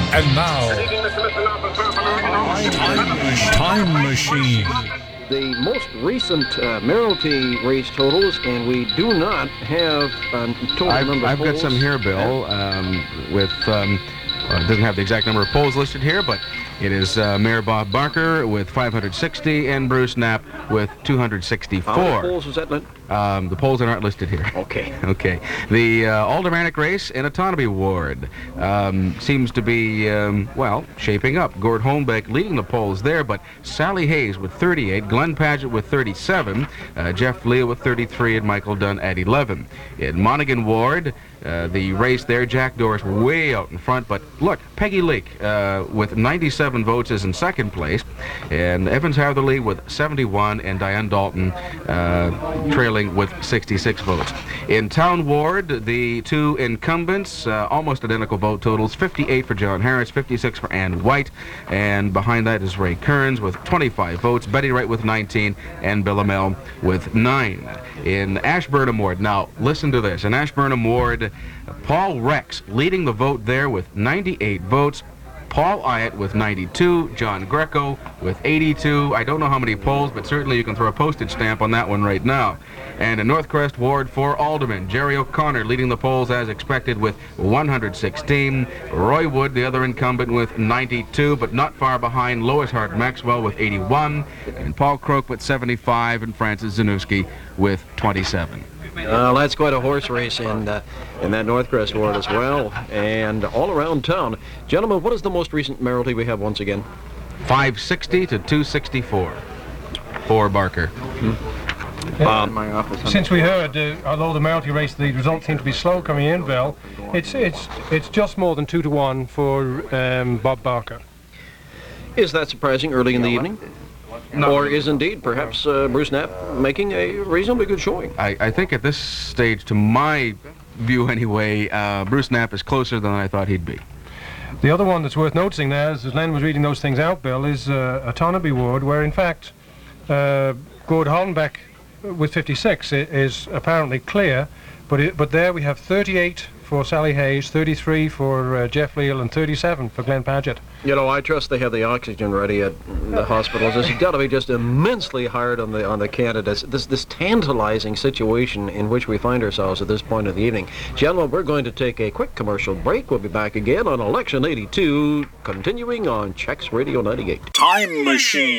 And now, Time Machine. The most recent mayoralty race totals, and we do not have total number of I've polls. got some here, Bill, it doesn't have the exact number of polls listed here, but it is Mayor Bob Barker with 560 and Bruce Knapp with 264. How many polls was that, Lynn? The polls are not listed here. Okay. Okay. The aldermanic race in Otonabee Ward seems to be, shaping up. Gord Holmbeck leading the polls there, but Sally Hayes with 38, Glenn Padgett with 37, Jeff Leal with 33, and Michael Dunn at 11. In Monaghan Ward, the race there, Jack Doris way out in front, but look, Peggy Leake with 97 votes is in second place, and Evans Hatherley with 71, and Diane Dalton trailing with 66 votes. In Town Ward, the two incumbents, almost identical vote totals, 58 for John Harris, 56 for Ann White, and behind that is Ray Kearns with 25 votes, Betty Wright with 19, and Bill Amell with 9. In Ashburnham Ward, now listen to this, in Ashburnham Ward, Paul Rex leading the vote there with 98 votes, Paul Iott with 92, John Greco with 82. I don't know how many polls, but certainly you can throw a postage stamp on that one right now. And in Northcrest Ward for Alderman, Jerry O'Connor leading the polls as expected with 116. Roy Wood, the other incumbent, with 92, but not far behind Lois Hart Maxwell with 81, and Paul Croak with 75, and Francis Zanussi with 27. That's quite a horse race in that Northcrest Ward as well, and all around town. Gentlemen, what is the most recent mayoralty we have once again? 560 to 264 for Barker. Since we heard, although the mayoralty race, the results seem to be slow coming in, Bill, it's just more than 2-1 for Bob Barker. Is that surprising early in the evening? No. Or is indeed perhaps Bruce Knapp making a reasonably good showing? I think at this stage, to my view anyway, Bruce Knapp is closer than I thought he'd be. The other one that's worth noticing there, as Len was reading those things out, Bill, is Otonabee Ward, where in fact Gord Hollenbeck with 56 is apparently clear, but there we have 38 for Sally Hayes, 33 for Jeff Leal, and 37 for Glenn Padgett. You know, I trust they have the oxygen ready at the hospitals. It's got to be just immensely hard on the candidates. This tantalizing situation in which we find ourselves at this point of the evening. Gentlemen, we're going to take a quick commercial break. We'll be back again on Election 82, continuing on Chex Radio 98. Time Machine.